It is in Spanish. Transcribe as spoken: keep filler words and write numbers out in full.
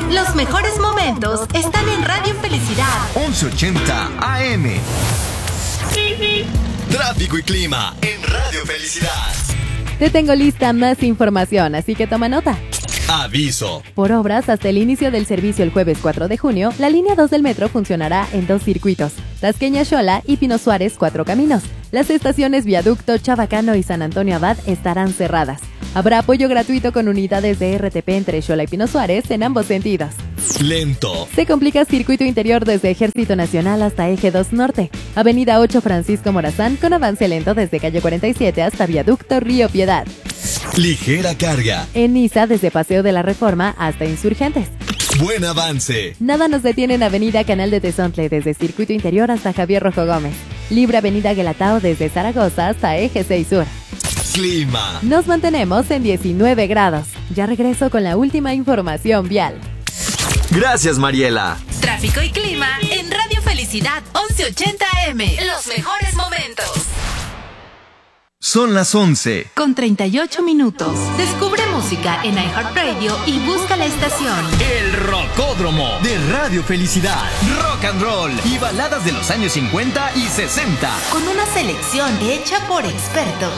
Los mejores momentos están en Radio Felicidad once ochenta A M. Tráfico y clima en Radio Felicidad. Te tengo lista más información, así que toma nota. Aviso. Por obras, hasta el inicio del servicio el jueves cuatro de junio, la línea dos del metro funcionará en dos circuitos, Tasqueña-Xola y Pino Suárez, Cuatro Caminos. Las estaciones Viaducto, Chabacano y San Antonio Abad estarán cerradas. Habrá apoyo gratuito con unidades de R T P entre Xola y Pino Suárez en ambos sentidos. Lento. Se complica circuito interior desde Ejército Nacional hasta Eje dos Norte, Avenida ocho Francisco Morazán con avance lento desde Calle cuarenta y siete hasta Viaducto Río Piedad. Ligera carga. En Niza desde Paseo de la Reforma hasta Insurgentes. Buen avance. Nada nos detiene en Avenida Canal de Tezontle desde Circuito Interior hasta Javier Rojo Gómez. Libre Avenida Guelatao desde Zaragoza hasta Eje seis Sur. Clima. Nos mantenemos en diecinueve grados. Ya regreso con la última información vial. Gracias, Mariela. Tráfico y clima en Radio Felicidad once ochenta A M. Los mejores momentos. Son las once. Con treinta y ocho minutos. Descubre música en iHeartRadio y busca la estación. El Rocódromo de Radio Felicidad. Rock and roll y baladas de los años cincuenta y sesenta. Con una selección hecha por expertos.